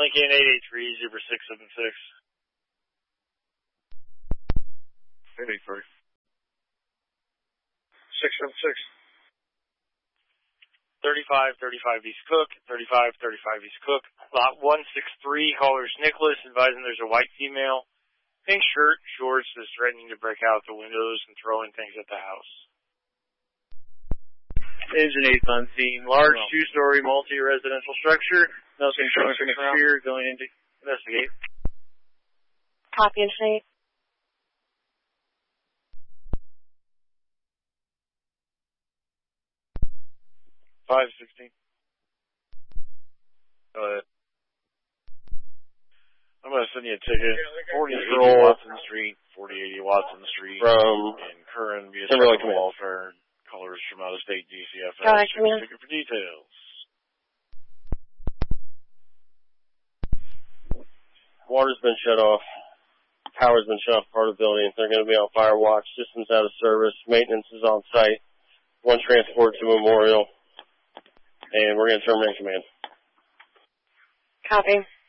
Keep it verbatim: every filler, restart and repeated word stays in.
Lincoln eight eight three, Zebra six seven six. eight eight three. six seven six. thirty-five thirty-five East Cook, thirty-five thirty-five East Cook. Lot one six three, caller's Nicholas, advising there's a white female, pink shirt, shorts, is threatening to break out the windows and throwing things at the house. Engine eight on scene. Large no. two-story multi-residential structure. Nothing showing from exterior. Going in to investigate. Copy, Engine eight. five sixteen. Go ahead. I'm going to send you a ticket. forty eighty Watson Street, forty eighty Watson Street. From in Curran via Timberlake Welfare. Callers from out of state D C F S. Got it, Check the ticket for details. Water's been shut off. Power's been shut off part of the building. They're going to be on fire watch. Systems out of service. Maintenance is on site. One transport to Memorial. And we're going to terminate command. Copy.